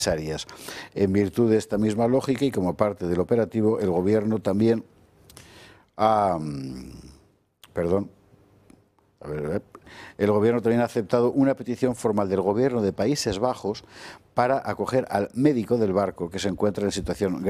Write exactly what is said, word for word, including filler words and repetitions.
necesarias. En virtud de esta misma lógica y como parte del operativo, el Gobierno también ha... Perdón. A ver, a ver. El Gobierno también ha aceptado una petición formal del Gobierno de Países Bajos para acoger al médico del barco que se encuentra en situación